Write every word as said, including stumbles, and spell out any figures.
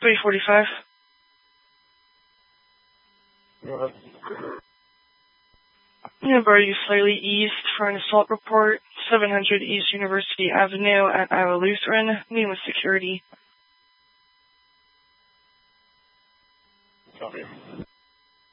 three forty-five. Uh, Number you slightly east for an assault report, seven hundred East University Avenue at Iowa Lutheran. Name of security. copy.